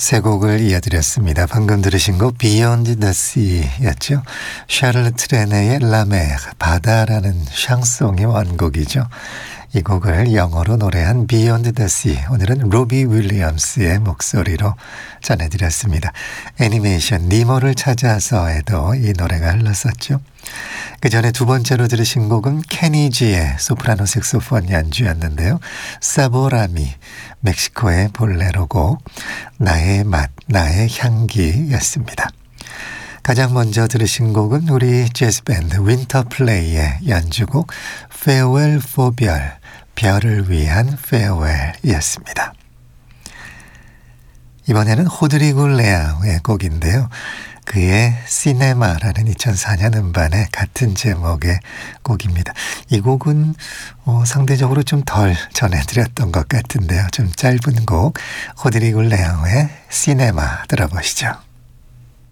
세 곡을 이어드렸습니다. 방금 들으신 곡 Beyond the Sea였죠. 샤를로트 레네의 라메르, 바다라는 샹송이 원곡이죠. 이 곡을 영어로 노래한 Beyond the Sea, 오늘은 로비 윌리엄스의 목소리로 전해드렸습니다. 애니메이션 니모를 찾아서에도 이 노래가 흘렀었죠. 그 전에 두 번째로 들으신 곡은 케니지의 소프라노 색소폰 연주였는데요. 사보라미, 멕시코의 볼레로 곡 나의 맛, 나의 향기였습니다. 가장 먼저 들으신 곡은 우리 재즈밴드 윈터플레이의 연주곡 Farewell for 별, 별을 위한 Farewell이었습니다. 이번에는 호드리고 레앙의 곡인데요. 그의 시네마라는 2004년 음반의 같은 제목의 곡입니다. 이 곡은 상대적으로 좀 덜 전해드렸던 것 같은데요. 좀 짧은 곡 호드리고 레앙의 시네마 들어보시죠.